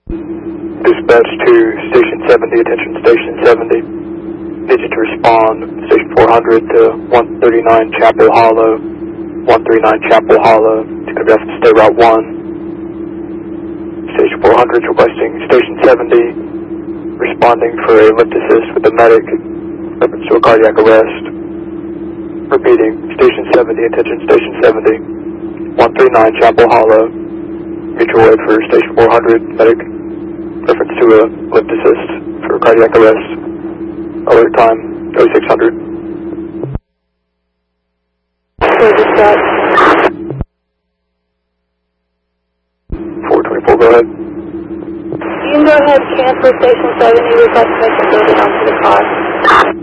Dispatch to Station 70, attention Station 70. Need you to respond, Station 400 to 139 Chapel Hollow, 139 Chapel Hollow, to convey from State Route 1. Station 400 is requesting Station 70, responding for a lift assist with the medic, reference to a cardiac arrest. Repeating, Station 70, attention Station 70, 139 Chapel Hollow, mutual aid for Station 400, medic, reference to a lift assist for cardiac arrest. Alert time 0600. Dispatch. 424, go ahead. You can go ahead and transfer Station 70, request to make the building onto the car.